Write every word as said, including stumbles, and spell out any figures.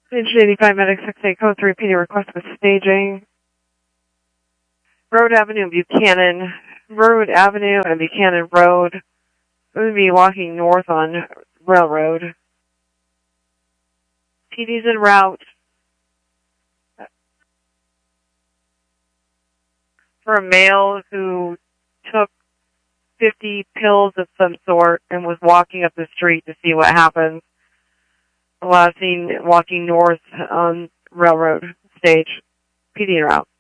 Engine eighty-five, Medic six eight, code three, P D request with staging. Road Avenue, Buchanan. Road Avenue and Buchanan Road. We would be walking north on Railroad. P D's en route for a male who took fifty pills of some sort and was walking up the street to see what happens. Last seen walking north on Railroad stage. P D en route.